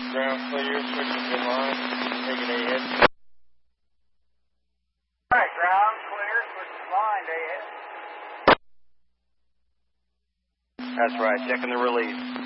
Ground clear, switching to line, taking AS. Alright, ground clear, switching to line, AS. That's right, checking the release.